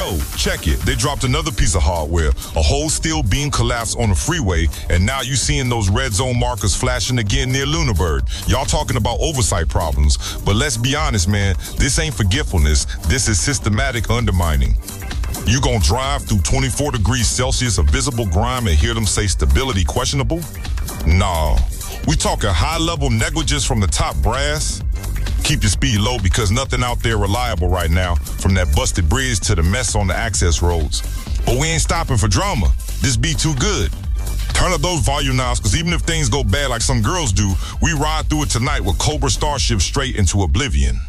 Oh, check it. They dropped another piece of hardware. A whole steel beam collapsed on the freeway, and now you seeing those red zone markers flashing again near Lunarbird. Y'all talking about oversight problems. But let's be honest, man, this ain't forgetfulness. This is systematic undermining. You gonna drive through 24 degrees Celsius of visible grime and hear them say stability questionable? Nah. We talking high-level negligence from the top brass? Keep your speed low because nothing out there reliable right now, from that busted bridge to the mess on the access roads. But we ain't stopping for drama. This be too good. Turn up those volume knobs, because even if things go bad like some girls do, we ride through it tonight with Cobra Starship straight into oblivion.